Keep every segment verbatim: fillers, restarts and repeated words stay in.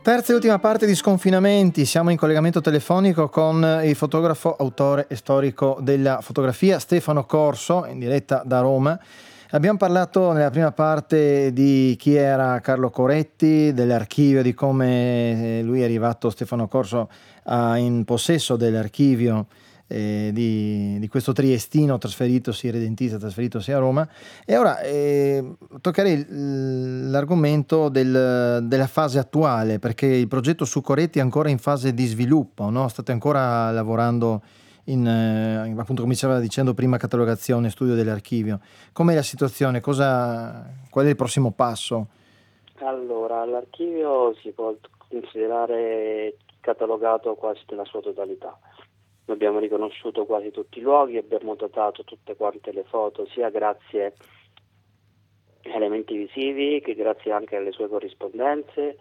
Terza e ultima parte di Sconfinamenti, siamo in collegamento telefonico con il fotografo, autore e storico della fotografia Stefano Corso, in diretta da Roma. Abbiamo parlato nella prima parte di chi era Carlo Coretti, dell'archivio, di come lui è arrivato, Stefano Corso, a, in possesso dell'archivio eh, di, di questo triestino trasferitosi, redentista, trasferitosi a Roma. E ora eh, toccherei l'argomento del, della fase attuale, perché il progetto su Coretti è ancora in fase di sviluppo, no? State ancora lavorando in, eh, appunto, come stava dicendo prima, catalogazione, studio dell'archivio. Com'è la situazione? Cosa, qual è il prossimo passo? Allora, l'archivio si può considerare catalogato quasi nella sua totalità. Abbiamo riconosciuto quasi tutti i luoghi, abbiamo datato tutte quante le foto, sia grazie a elementi visivi che grazie anche alle sue corrispondenze,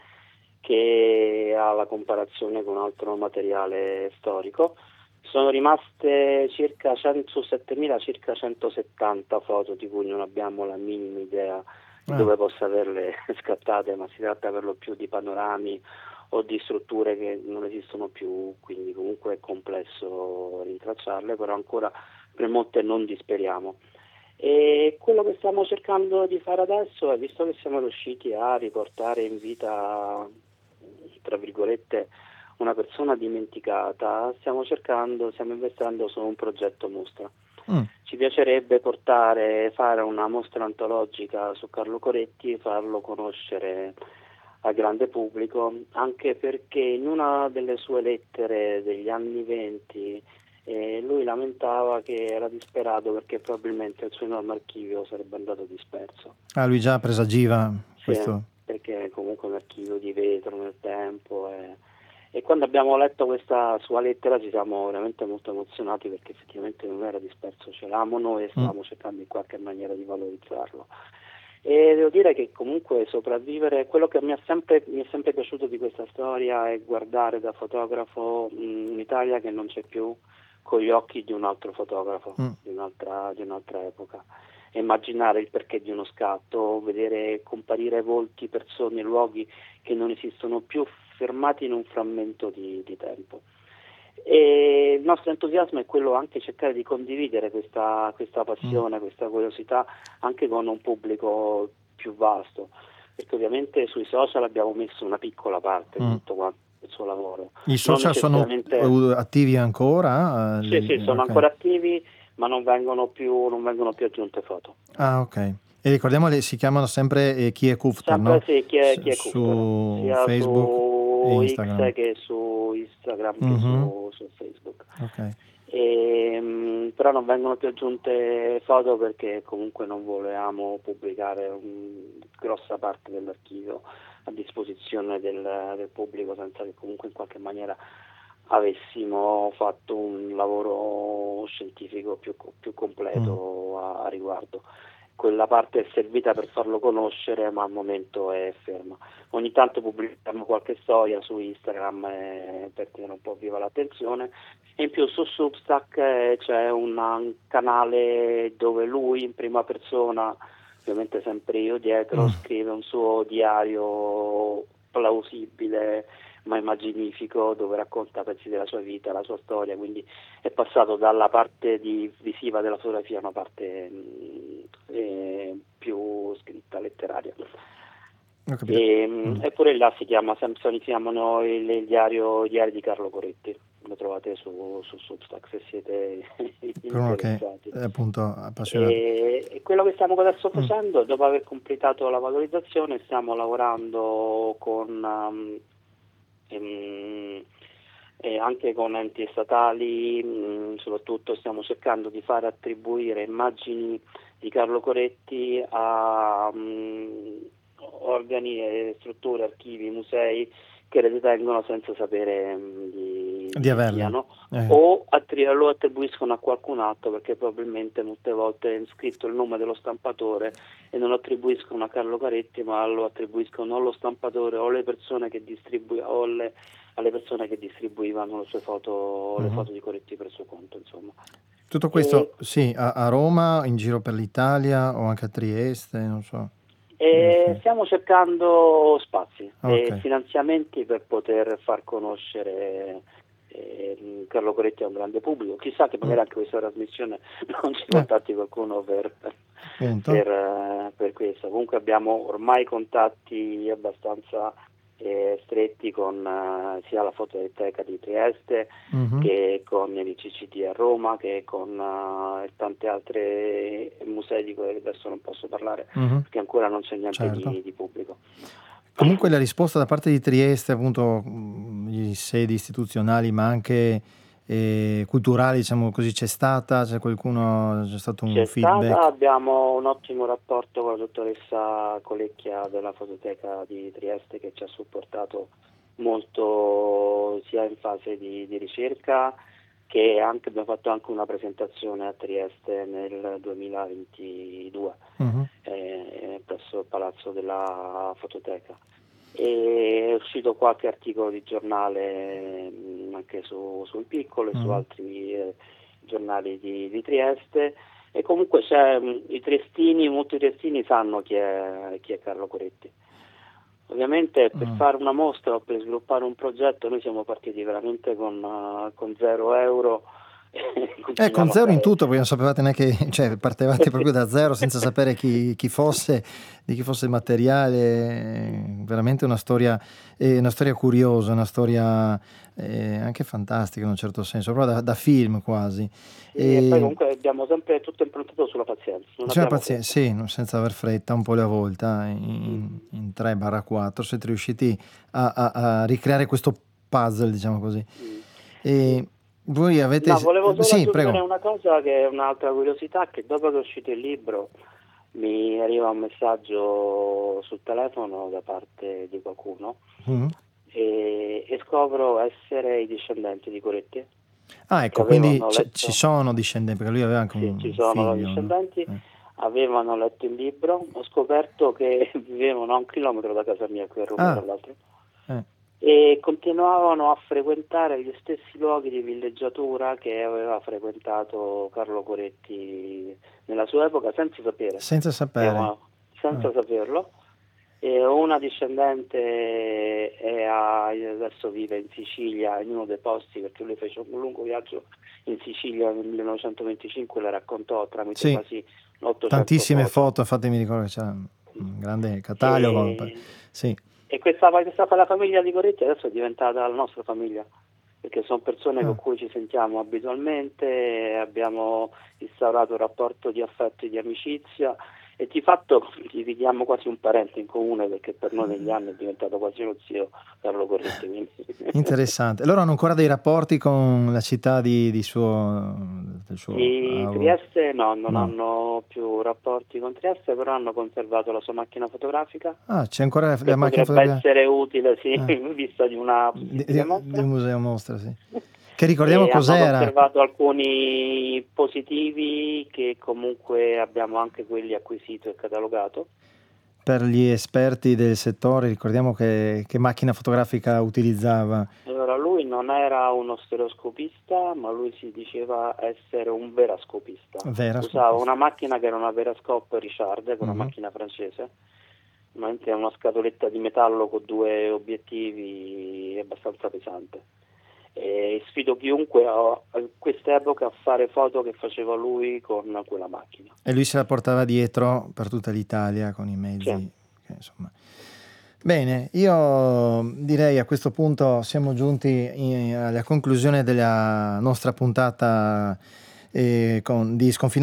che alla comparazione con altro materiale storico. Sono rimaste circa cento, su settemila circa centosettanta foto, di cui non abbiamo la minima idea di dove possa averle scattate, ma si tratta per lo più di panorami o di strutture che non esistono più, quindi comunque è complesso rintracciarle, però ancora per molte non disperiamo. E quello che stiamo cercando di fare adesso è, visto che siamo riusciti a riportare in vita, tra virgolette, una persona dimenticata, stiamo cercando, stiamo investendo su un progetto mostra. Mm. Ci piacerebbe portare, fare una mostra antologica su Carlo Coretti, farlo conoscere al grande pubblico, anche perché in una delle sue lettere degli anni venti eh, lui lamentava che era disperato perché probabilmente il suo enorme archivio sarebbe andato disperso. Ah, lui già presagiva questo? Sì, perché comunque è un archivio di vetro nel tempo e, e quando abbiamo letto questa sua lettera ci siamo veramente molto emozionati, perché effettivamente non era disperso, ce l'avamo noi e stavamo mm. cercando in qualche maniera di valorizzarlo. E devo dire che comunque sopravvivere, quello che mi è sempre, mi è sempre piaciuto di questa storia è guardare da fotografo in un'Italia che non c'è più con gli occhi di un altro fotografo, mm. di un'altra, di un'altra epoca. Immaginare il perché di uno scatto, vedere comparire volti, persone, luoghi che non esistono più, fermati in un frammento di, di tempo. E il nostro entusiasmo è quello anche cercare di condividere questa, questa passione, mm. questa curiosità anche con un pubblico più vasto, perché ovviamente sui social abbiamo messo una piccola parte mm. di tutto quanto il suo lavoro. I social necessariamente... sono attivi ancora? Sì, sì, sono okay. ancora attivi, ma non vengono più, non vengono più aggiunte foto. Ah, ok. E ricordiamo, si chiamano sempre eh, Chi è Kufter, sempre, no? Sì, Chi è, chi è su Kufter, sia Facebook su e Instagram. X che su Instagram mm-hmm. che su, su Facebook. Ok. E, mh, però non vengono più aggiunte foto perché comunque non volevamo pubblicare un, grossa parte dell'archivio a disposizione del, del pubblico, senza che comunque in qualche maniera avessimo fatto un lavoro scientifico più, più completo mm. a, a riguardo. Quella parte è servita per farlo conoscere, ma al momento è ferma. Ogni tanto pubblichiamo qualche storia su Instagram eh, per tenere un po' viva l'attenzione, e in più su Substack eh, c'è una, un canale dove lui in prima persona, ovviamente sempre io dietro, mm. scrive un suo diario plausibile ma immaginifico, dove racconta pezzi della sua vita, la sua storia, quindi è passato dalla parte di, visiva della fotografia a una parte mh, eh, più scritta, letteraria. E, mm. Eppure là si chiama, si chiamano il, il diario, diario di Carlo Coretti, lo trovate su, su Substack se siete interessati. È appunto appassionato. E, e quello che stiamo adesso facendo, mm. dopo aver completato la valorizzazione, stiamo lavorando con um, ehm, e anche con enti statali, mh, soprattutto stiamo cercando di fare attribuire immagini di Carlo Coretti a mh, organi, e strutture, archivi, musei che le detengono senza sapere mh, di, di averle eh. o attri- lo attribuiscono a qualcun altro, perché probabilmente molte volte è scritto il nome dello stampatore e non lo attribuiscono a Carlo Coretti, ma lo attribuiscono allo stampatore o alle persone che distribuivano o alle, alle persone che distribuivano le sue foto, uh-huh. le foto di Coretti per suo conto, insomma. Tutto questo e, sì, a, a Roma, in giro per l'Italia o anche a Trieste, non so. E stiamo cercando spazi, e Ok. finanziamenti per poter far conoscere eh, Carlo Coretti a un grande pubblico. Chissà che magari Mm. anche questa trasmissione non ci Eh, contatti qualcuno per, appunto. per, eh, per questo. Comunque abbiamo ormai contatti abbastanza eh, stretti con eh, sia la Fototeca di Trieste Mhm. che con il C C D a Roma, che con uh, tante altre musei di cui adesso non posso parlare Mhm. perché ancora non c'è niente Certo. di, di pubblico. Comunque la risposta da parte di Trieste, appunto, mh, gli sedi istituzionali, ma anche eh, culturali, diciamo così, c'è stata? C'è qualcuno, c'è stato un C'è stata, feedback? abbiamo un ottimo rapporto con la dottoressa Colecchia della Fototeca di Trieste che ci ha supportato molto sia in fase di, di ricerca che anche, abbiamo fatto anche una presentazione a Trieste nel duemilaventidue Mhm. eh, presso il Palazzo della Fototeca. E è uscito qualche articolo di giornale mh, anche su, sul Piccolo e su Mhm. altri eh, giornali di, di Trieste e comunque c'è mh, i triestini, molti triestini sanno chi è, chi è Carlo Coretti. Ovviamente per Mm. fare una mostra o per sviluppare un progetto noi siamo partiti veramente con, uh, con zero euro e Eh, con continuiamo a zero in fare tutto, perché non sapevate neanche, cioè partevate proprio da zero senza sapere chi, chi fosse, di chi fosse il materiale, veramente una storia, eh, una storia curiosa, una storia eh, anche fantastica in un certo senso, proprio da, da film quasi. Sì, e poi E, comunque abbiamo sempre tutto improntato sulla pazienza, non c'è una abbiamo pazienza, fretta. sì, non- senza aver fretta, un po' alla volta, Mm. in, in tre quattro siete riusciti a, a- a ricreare questo puzzle, diciamo così. Mm. Sì. E voi avete... No, volevo solo Sì, aggiungere prego. una cosa che è un'altra curiosità, che dopo che è uscito il libro mi arriva un messaggio sul telefono da parte di qualcuno Mhm. e, e scopro essere i discendenti di Coretti Ah, che ecco, quindi avevano c- ci letto, sono discendenti, perché lui aveva anche sì, ci un sono figlio, no? discendenti, Eh, avevano letto il libro, ho scoperto che vivevano a un chilometro da casa mia qui a Roma, tra Ah, l'altro. eh. E continuavano a frequentare gli stessi luoghi di villeggiatura che aveva frequentato Carlo Coretti nella sua epoca senza sapere, Senza e sapere. una- senza Ah, saperlo. E una discendente è a- adesso vive in Sicilia, in uno dei posti, perché lui fece un lungo viaggio in Sicilia nel millenovecentoventicinque, le raccontò tramite sì, quasi ottocento tantissime foto. foto, infatti mi ricordo che c'era un grande catalogo. poi- E, Sì. e questa, questa la famiglia di Coretti adesso è diventata la nostra famiglia, perché sono persone con Ah. cui ci sentiamo abitualmente, abbiamo instaurato un rapporto di affetto e di amicizia e di fatto dividiamo quasi un parente in comune, perché per noi negli anni è diventato quasi uno zio Carlo Coretti. Quindi. Interessante. Loro hanno ancora dei rapporti con la città di, di suo, del suo Di avo? Trieste no, non No. hanno più rapporti con Trieste, però hanno conservato la sua macchina fotografica Ah, c'è ancora la, la che macchina potrebbe fotografica essere utile, sì, ah, in vista di una di, possibile di- di mostra. un museo mostra, sì. Che ricordiamo E hanno cos'era conservato alcuni positivi che comunque abbiamo anche quelli acquisito e catalogato. per gli esperti del settore, ricordiamo che, che macchina fotografica utilizzava. Allora, lui non era uno stereoscopista, ma lui si diceva essere un verascopista. Vera Usava scopista. una macchina che era una Verascope Richard, che è una Mhm. macchina francese, mentre è una scatoletta di metallo con due obiettivi abbastanza pesante. E sfido chiunque a, a quest'epoca a fare foto che faceva lui con quella macchina. E lui se la portava dietro per tutta l'Italia con i Cioè, mezzi, che, insomma. Bene, io direi a questo punto siamo giunti in- alla conclusione della nostra puntata eh, con, di Sconfinamento.